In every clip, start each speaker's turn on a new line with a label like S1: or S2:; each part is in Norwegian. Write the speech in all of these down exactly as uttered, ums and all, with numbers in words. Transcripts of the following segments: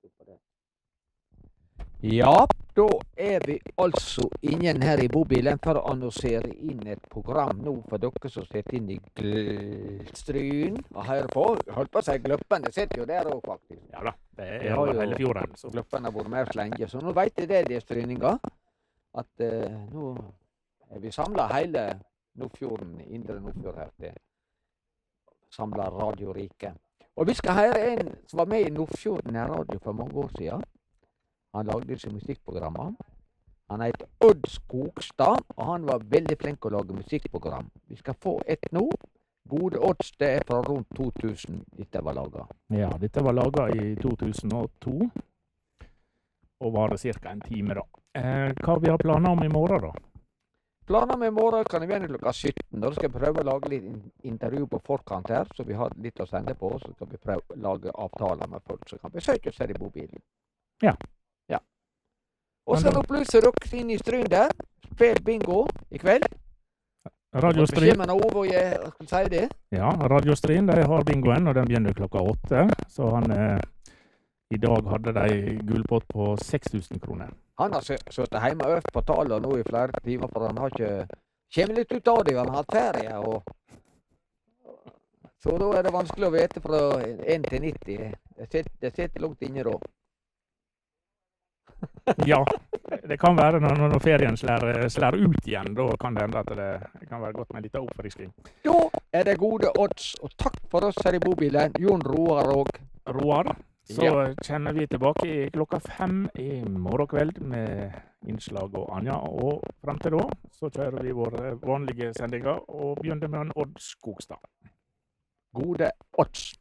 S1: Ja, da er vi altså ingen her i bobilen for å annonsere inn et program nå for dere som sitter inn i Glstryn og hører på. Holdt på å si Gløppen, det sitter jo der også faktisk.
S2: Ja da, det
S1: Vi
S2: er
S1: har
S2: over
S1: jo-
S2: hele fjorden. Så.
S1: Gløppen har vært med oss lenge, så nå vet jeg det, de stryninga, at eh, nå er vi samlet hele Nordfjorden, Indre Nordfjord her til samlet Radio Rike. Og vi skal høre en som var med i Nordfjorden Radio for mange år siden. Han lagde disse musikkprogrammer. Han heter Odd Skogstad, og han var veldig flink å lage musikkprogram. Vi skal få et nå. Gode odds, det er fra rundt to tusen dette var laget.
S2: Ja, dette var laget i to tusen og to, og var det cirka en time da. Eh, hva vi har planer om i morgen da?
S1: Planer med i morgen kan vi begynne klokka sytten. Da skal jeg prøve å lage litt in- intervju på forkant her, så vi har litt å sende på, så skal vi prøve å lage avtaler med folk som kan besøke oss her i bobilen.
S2: Ja.
S1: Ja. Og så opplyser dere inn i Stryn der. Spill bingo i kveld.
S2: Radio Stryn.
S1: Beskjed meg når Ove og jeg skal si det.
S2: Ja, Radio Stryn, de har bingoen, og den begynner klokka åtte. Så han, eh, i dag hadde de gullpott på seks tusen kroner.
S1: Han har sittet hjemme og øvd på tallet nå i flere timer, for han har ikke kommer litt ut av det, han har hatt ferie. Og så da er det vanskelig å vite fra én til nitti. Det sitter, det sitter langt inne da.
S2: Ja, det kan være når, når ferien slår, slår ut igjen, da kan det hende at det kan være godt med litt oppfrisking.
S1: Da er det gode odds, og takk for oss her i bobilen, Jon Roar og
S2: Roar, så
S1: Ja.
S2: kommer vi tilbake i klokka fem i morgen kveld med innslag og Anja, og frem til da så kjører vi våre vanlige sendinger og begynner med en Odd Skogstad.
S1: gode odds.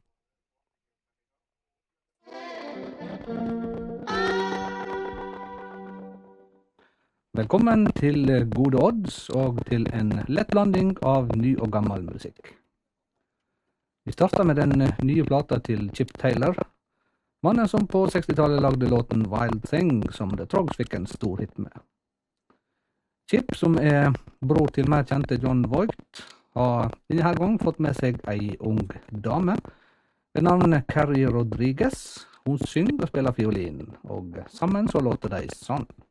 S3: Velkommen til Gode odds og til en lett blanding av ny og gammel musikk. Vi starter med den nye plata til Chip Taylor, mannen som på sekstitallet lagde låten Wild Thing, som The Trogs fikk en stor hit med. Chip, som er bror til mer kjente John Voight, har denne gang fått med seg ei ung dame ved navn Carrie Rodriguez. Hun synger og spiller fiolin, og sammen så låter de sånn.